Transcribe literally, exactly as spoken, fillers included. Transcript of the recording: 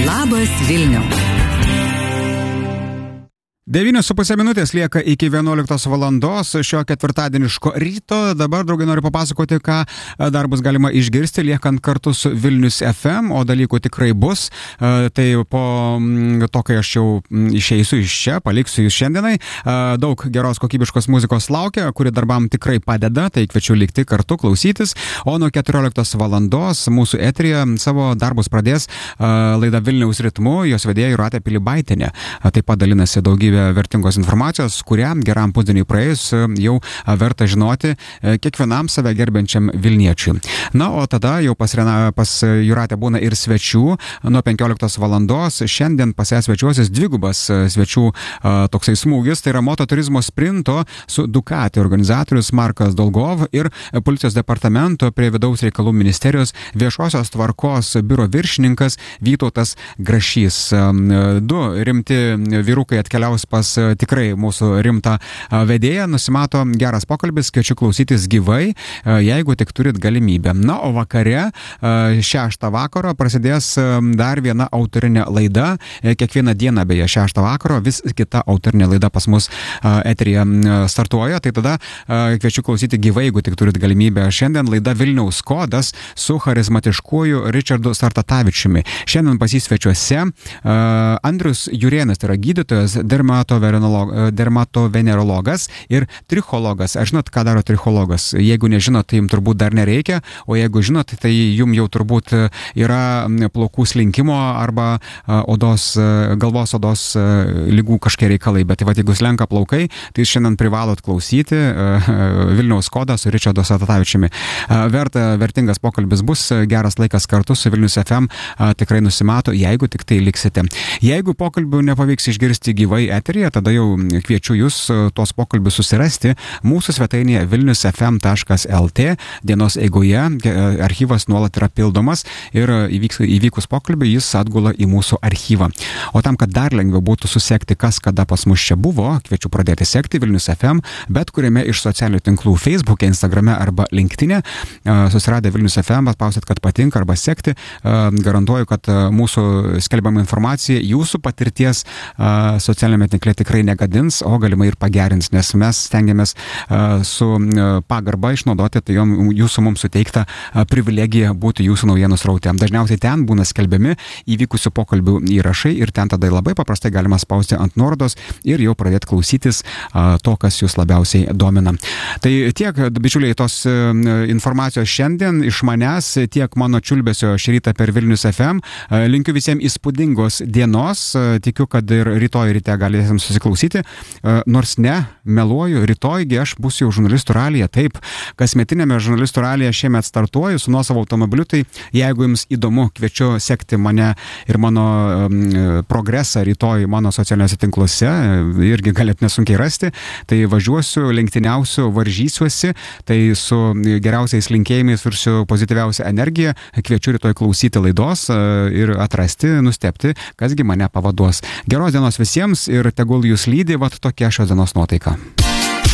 Labas Vilniau. devynios su pusė minutės lieka iki vienuoliktos valandos šio ketvirtadieniško ryto. Dabar, draugai, noriu papasakoti, ką dar bus galima išgirsti, liekant kartu su Vilnius F M, o dalykų tikrai bus. Tai po to, kai aš jau išeisiu iš čia, paliksiu jūs šiandienai, daug geros kokybiškos muzikos laukia, kuri darbam tikrai padeda, tai kviečiu likti kartu, klausytis. O nuo keturioliktos valandos mūsų eteryje savo darbus pradės laida Vilniaus ritmu, jos vedėja Jūratė Pilibaitienė. Taip pat dalinasi daugybė vertingos informacijos, kurią geram pusdieniui praėjus jau verta žinoti kiekvienam save gerbiančiam Vilniečiui. Na, o tada jau pas, Rena, pas Jūratę būna ir svečių. Nuo penkioliktos valandos šiandien pas ją svečiuosis dvigubas svečių toksai smūgis, tai yra mototurizmo sprinto su Ducati organizatorius Markas Dolgov ir policijos departamento prie vidaus reikalų ministerijos viešosios tvarkos biuro viršininkas Vytautas Grašys. Du rimti vyrukai atkeliaus pas tikrai mūsų rimtą vedėją. Nusimato geras pokalbis, kviečiu klausytis gyvai, jeigu tik turit galimybę. Na, o vakare, šeštą vakaro, prasidės dar viena autorinė laida. Kiekvieną dieną, beje, šeštą vakaro, vis kita autorinė laida pas mus eteryje startuoja. Tai tada kviečiu klausyti gyvai, jeigu tik turit galimybę. Šiandien laida Vilniaus kodas su charizmatiškuoju Richardu Sartatavičiumi. Šiandien pas jį svečiuose Andrius Jurėnas, tai yra gydytojas, dermatovenerologas ir trichologas. Ar žinot, ką daro trichologas? Jeigu nežinot, tai jums turbūt dar nereikia, o jeigu žinot, tai jums jau turbūt yra plaukų slinkimo arba odos, galvos odos lygų kažkiek reikalai. Bet tai, jeigu slenka plaukai, tai šiandien privalot klausyti Vilniaus kodą su Richardu Sartatavičiumi. Verta, vertingas pokalbis bus, geras laikas kartu su Vilnius F M tikrai nusimato, jeigu tik tai liksite. Jeigu pokalbių nepavyks išgirsti gyvai eteryje, tada jau kviečiu jūs tuos pokalbius susirasti mūsų svetainėje vilnius f m taškas l t. Dienos eigoje archyvas nuolat yra pildomas ir įvyks, įvykus pokalbį jis atgula į mūsų archyvą. O tam, kad dar lengviau būtų susekti, kas kada pas mus čia buvo, kviečiu pradėti sekti Vilnius F M, bet kuriame iš socialinių tinklų Facebook'e, Instagram'e arba LinkedIn'e. Susiradę Vilnius F M, paspausit, kad patinka arba sekti. Garantuoju, kad mūsų skelbiama informacija jūsų patirties socialinėme tinkle tikrai negadins, o galimai ir pagerins, nes mes stengiamės su pagarba išnaudoti tai jūsų mums suteiktą privilegiją būti jūsų naujienų sraute. Dažniausiai ten būna skelbiami įvykusių pokalbių įrašai ir ten tada labai paprastai galima spausti ant nuorodos ir jau pradėti klausytis to, kas jūs labiausiai domina. Tai tiek, bičiuliai, tos informacijos šiandien iš manęs, tiek mano čiulbesio šį rytą per Vilnius F M. Linkiu visiems įspūdingos dienos, tikiu, kad ir rytoj ryte galėsim susiklausyti, nors ne, meluoju, rytojgi aš būsiu jau žurnalistų ralyje, taip, kasmetinėme žurnalistų ralyje šiemet startuoju su nuosavu automobiliu, tai jeigu jums įdomu, kviečiu sekti mane ir mano um, progresą rytoj mano socialiniuose tinkluose, irgi galėt nesunkiai rasti, tai važiuosiu, lenktyniausiu, varžysiuosi, tai su geriausiais linkėjimais ir su pozityviausia energija kviečiu rytoj klausyti laidos ir atrasti, nustebti, kasgi mane pavaduos. Geros dienos visiems ir tegul jūs lydi vat tokia šios dienos nuotaika.